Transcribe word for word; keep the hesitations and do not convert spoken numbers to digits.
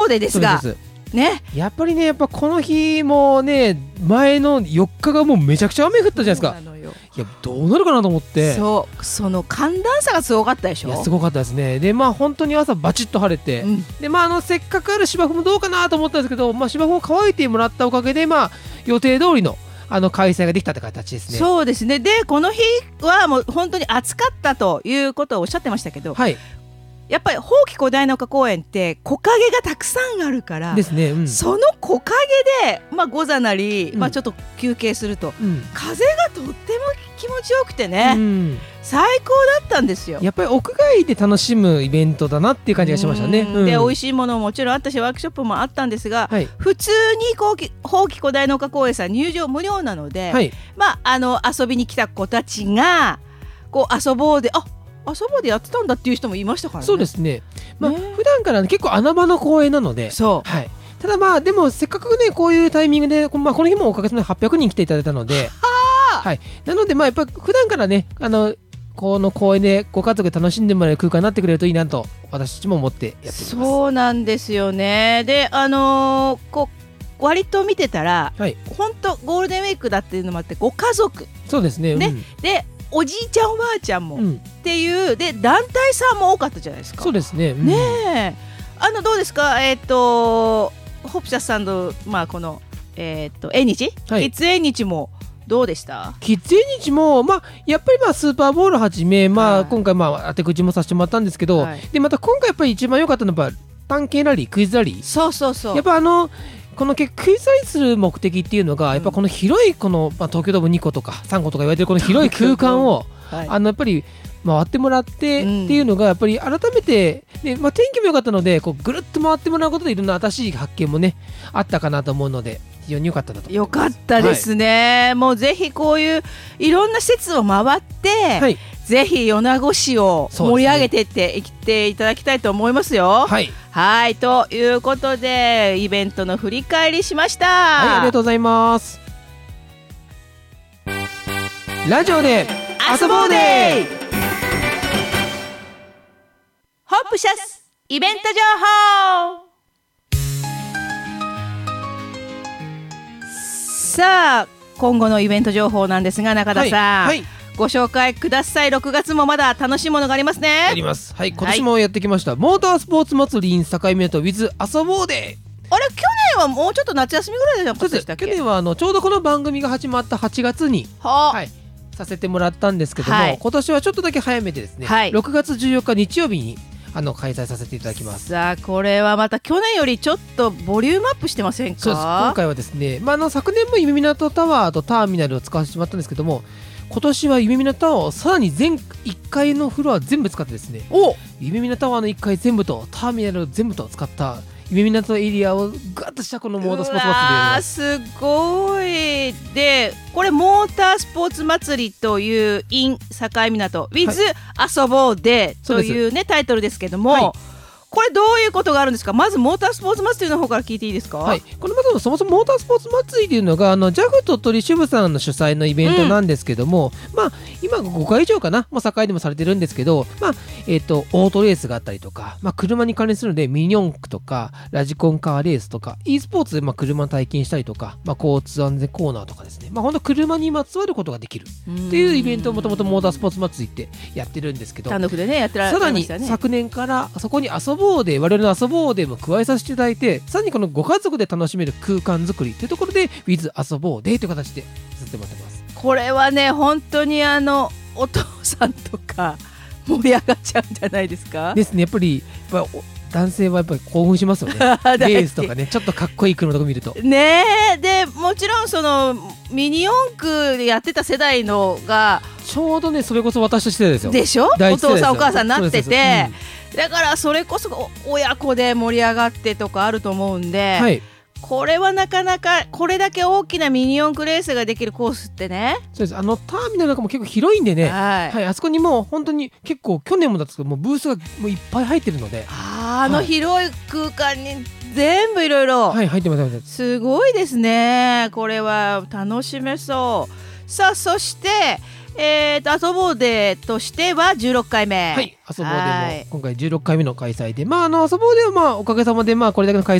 でですがそうですね、 やっぱりねやっぱこの日もね前のよっかがもうめちゃくちゃ雨降ったじゃないですか。 そうなのよ。 いやどうなるかなと思ってそうその寒暖差がすごかったでしょ。 いやすごかったですね。でまあ本当に朝バチッと晴れて、 うん、 でまああのせっかくある芝生もどうかなと思ったんですけど、まあ、芝生を乾いてもらったおかげでまあ予定通りのあの開催ができたって形ですね。 そうですね。でこの日はもう本当に暑かったということをおっしゃってましたけど、 はいやっぱり宝亀小台の丘公園って木陰がたくさんあるからですね、うん、 その木陰で、まあ、ゴザなり、 うんまあ、ちょっと休憩すると、 うん、 風がとっても気持ちよくてね、 うん、 最高だったんですよ。 やっぱり屋外で楽しむイベントだなっていう感じがしましたね。 うん、で美味しいものももちろんあったしワークショップもあったんですが、はい、普通に宝亀小台の丘公園さん入場無料なので、はい、まあ、あの遊びに来た子たちがこう遊ぼうであ遊ぼうでやってたんだっていう人もいましたからね。 そうですね、まあ、普段から、ね、結構穴場の公園なのでそう、はい、ただまあでもせっかくねこういうタイミングで、まあ、この日もおかげさまではっぴゃくにん来ていただいたのではい、なのでまあやっぱ普段からねあのこの公園でご家族で楽しんでもらえる空間になってくれるといいなと私たちも思ってやっています。 そうなんですよね。であのー、こう割と見てたら、はい、本当ゴールデンウィークだっていうのもあってご家族そうですね、 ね、 うん、 でおじいちゃんおばあちゃんも、うん、っていうで団体さんも多かったじゃないですか。 そうですね、うん、 ねえあのどうですか、えっ、ー、とホプシャスさんの、まあ、この、えー、と縁日、はい、キッズ縁日もどうでした？ キッズ縁日も、まあ、やっぱりまあスーパーボールはじめ、まあはい、今回まあ当て口もさせてもらったんですけど、はい、でまた今回やっぱり一番良かったのはやっぱ探検ラリークイズラリーそうそうそうやっぱあのこのクイズラリーする目的っていうのがやっぱこの広いこの、まあ、東京ドームにことかさんことか言われてるこの広い空間をはい、あのやっぱり回ってもらってっていうのがやっぱり改めて、でまあ、天気も良かったのでこうぐるっと回ってもらうことでいろんな新しい発見もねあったかなと思うので非常に良かったなと思います。 良かったですね、はい、もうぜひこういういろんな施設を回って、はい、ぜひ米子市を盛り上げていっていっていただきたいと思いますよ。 はい、 はいということでイベントの振り返りしました。 はい、ありがとうございます。ラジオで遊ぼうでホップシャスイベント情報。さあ今後のイベント情報なんですが中田さん、はいはい、ご紹介ください。ろくがつもまだ楽しいものがありますね。 あります、はい、今年もやってきました、はい、モータースポーツ祭り in 境港 with 遊ぼうで。 あれ去年はもうちょっと夏休みぐらいじゃなかったでしたっけ？ 去年はあのちょうどこの番組が始まったはちがつに、はあはい、させてもらったんですけども、はい、今年はちょっとだけ早めてですね、はい、ろくがつじゅうよっか日曜日にあの開催させていただきます。 さあこれはまた去年よりちょっとボリュームアップしてませんか？ そうです。今回はですね、まあ、あの昨年も夢港タワーとターミナルを使わせてもらったんですけども、今年は夢港タワーをさらに全いっかいのフロア全部使ってですね、お夢港タワーのいっかい全部とターミナル全部と使った夢港エリアをガッとしたこのモータースポーツ祭りでやります。 すごい。でこれモータースポーツ祭りという in 境港 with、はい、遊ぼうでというねタイトルですけども、はい、これどういうことがあるんですか？まずモータースポーツ祭りの方から聞いていいですか？ はい、このまずそもそもモータースポーツ祭りというのがあの ジャフ 鳥取支部さんの主催のイベントなんですけども、うん、まあ今ごかい以上かな、もう境でもされてるんですけど、まあえっとオートレースがあったりとか、まあ、車に関連するのでミニ四駆とかラジコンカーレースとか e スポーツでまあ車体験したりとか、まあ、交通安全コーナーとかですね、まあ本当車にまつわることができるっていうイベントをもともとモータースポーツ祭りってやってるんですけど、 単独でねやってられましたね。 さらに昨年からそこに遊ぼうで我々の遊ぼうでも加えさせていただいて、さらにこのご家族で楽しめる空間作りというところで with 遊ぼうでという形でさせてもらってます。 これはね本当にあのお父さんとか盛り上がっちゃうんじゃないですか？ ですね。やっぱりやっぱ男性はやっぱり興奮しますよねレースとかね、ちょっとかっこいい車とか見るとねえ。でもちろんそのミニ四駆でやってた世代のがちょうどねそれこそ私としてですよ。 でしょ？お父さんお母さんになってて、うん、だからそれこそ親子で盛り上がってとかあると思うんで、はい、これはなかなかこれだけ大きなミニ四駆レースができるコースってね。 そうです。あのターミナルなんかも結構広いんでね、はいはい、あそこにもう本当に結構去年もだったんですけどもうブースがもういっぱい入ってるので、 あ, あの広い空間に全部いろいろはい入ってます。 すごいですね。これは楽しめそう。さあそしてえー、と遊ぼうでとしてはじゅうろっかいめ、 はい、遊ぼうでも今回じゅうろっかいめの開催で、まあ、あの遊ぼうではまあおかげさまでまあこれだけの開